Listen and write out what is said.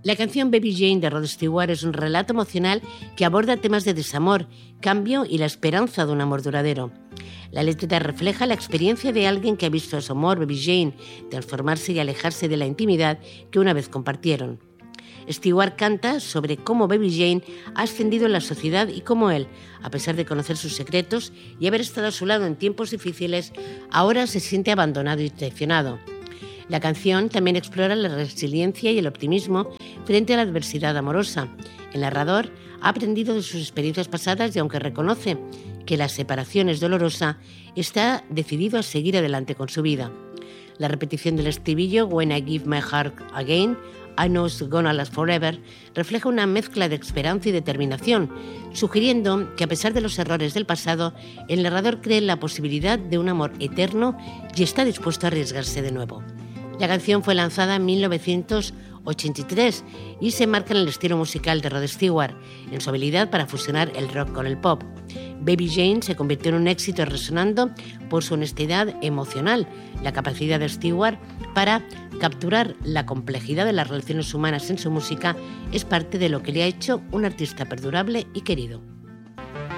La canción Baby Jane de Rod Stewart es un relato emocional que aborda temas de desamor, cambio y la esperanza de un amor duradero. La letra refleja la experiencia de alguien que ha visto a su amor, Baby Jane, transformarse y alejarse de la intimidad que una vez compartieron. Stewart canta sobre cómo Baby Jane ha ascendido en la sociedad y cómo él, a pesar de conocer sus secretos y haber estado a su lado en tiempos difíciles, ahora se siente abandonado y traicionado. La canción también explora la resiliencia y el optimismo frente a la adversidad amorosa. El narrador ha aprendido de sus experiencias pasadas y aunque reconoce que la separación es dolorosa, está decidido a seguir adelante con su vida. La repetición del estribillo "When I give my heart again, I know it's gonna last forever" refleja una mezcla de esperanza y determinación, sugiriendo que a pesar de los errores del pasado, el narrador cree en la posibilidad de un amor eterno y está dispuesto a arriesgarse de nuevo. La canción fue lanzada en 1983 y se marca en el estilo musical de Rod Stewart, en su habilidad para fusionar el rock con el pop. Baby Jane se convirtió en un éxito resonando por su honestidad emocional. La capacidad de Stewart para capturar la complejidad de las relaciones humanas en su música es parte de lo que le ha hecho un artista perdurable y querido.